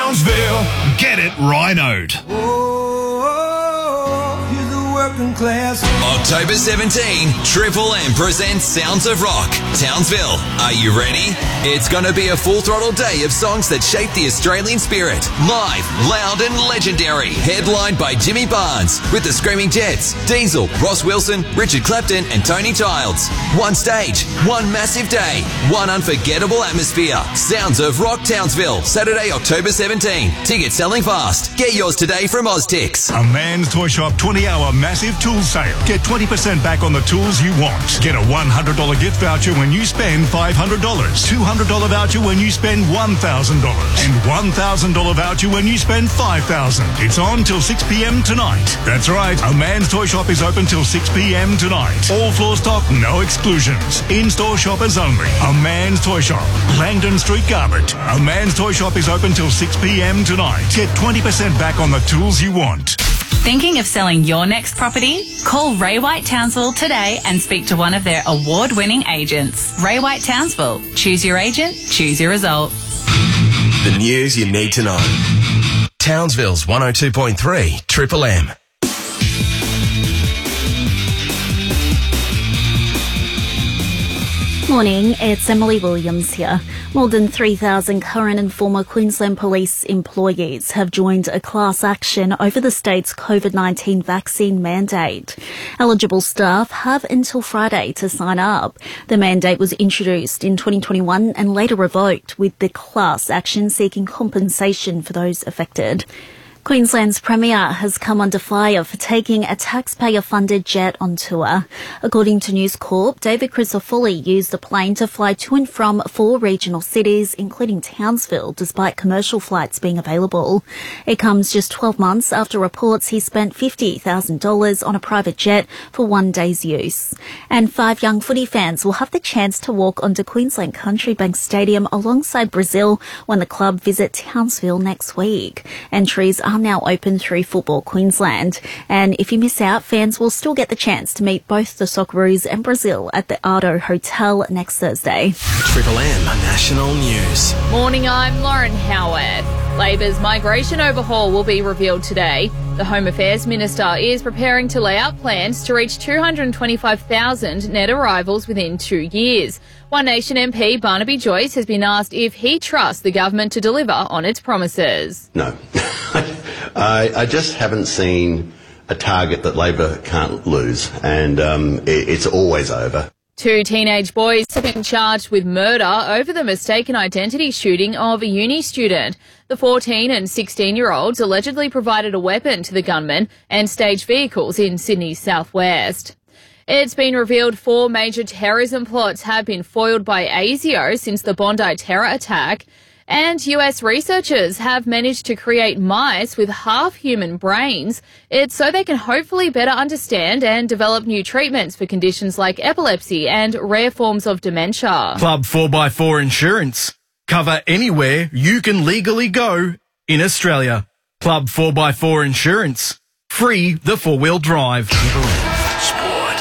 Townsville. Get it rhinoed. Class. October 17, Triple M presents Sounds of Rock, Townsville. Are you ready? It's going to be a full-throttle day of songs that shape the Australian spirit. Live, loud and legendary. Headlined by Jimmy Barnes with the Screaming Jets, Diesel, Ross Wilson, Richard Clapton and Tony Childs. One stage, one massive day, one unforgettable atmosphere. Sounds of Rock Townsville, Saturday, October 17. Tickets selling fast. Get yours today from Oztix. A Man's Toy Shop 20-hour massive tool sale. Get 20% back on the tools you want. Get a $100 gift voucher when you spend $500. $200 voucher when you spend $1,000. And $1,000 voucher when you spend $5,000. It's on till 6 p.m. tonight. That's right. A Man's Toy Shop is open till 6 p.m. tonight. All floor stock, no exclusions. In-store shoppers only. A Man's Toy Shop. Langdon Street, Garbutt. A Man's Toy Shop is open till 6 p.m. tonight. Get 20% back on the tools you want. Thinking of selling your next property? Call Ray White Townsville today and speak to one of their award-winning agents. Ray White Townsville. Choose your agent, choose your result. The news you need to know. Townsville's 102.3 Triple M. Morning, it's Emily Williams here. More than 3,000 current and former Queensland Police employees have joined a class action over the state's COVID-19 vaccine mandate. Eligible staff have until Friday to sign up. The mandate was introduced in 2021 and later revoked, with the class action seeking compensation for those affected. Queensland's Premier has come under fire for taking a taxpayer-funded jet on tour. According to News Corp, David Crisafulli used the plane to fly to and from 4 regional cities, including Townsville, despite commercial flights being available. It comes just 12 months after reports he spent $50,000 on a private jet for one day's use. And 5 young footy fans will have the chance to walk onto Queensland Country Bank Stadium alongside Brazil when the club visit Townsville next week. Entries are now open through Football Queensland. And if you miss out, fans will still get the chance to meet both the Socceroos and Brazil at the Ardo Hotel next Thursday. Triple M National News. Morning, I'm Lauren Howarth. Labor's migration overhaul will be revealed today. The Home Affairs Minister is preparing to lay out plans to reach 225,000 net arrivals within 2 years. One Nation MP Barnaby Joyce has been asked if he trusts the government to deliver on its promises. No. I just haven't seen a target that Labor can't lose, and it's always over. 2 teenage boys have been charged with murder over the mistaken identity shooting of a uni student. The 14 and 16-year-olds allegedly provided a weapon to the gunman and staged vehicles in Sydney's southwest. It's been revealed 4 major terrorism plots have been foiled by ASIO since the Bondi terror attack. And US researchers have managed to create mice with half-human brains. It's so they can hopefully better understand and develop new treatments for conditions like epilepsy and rare forms of dementia. Club 4x4 Insurance. Cover anywhere you can legally go in Australia. Club 4x4 Insurance. Free the 4-wheel drive.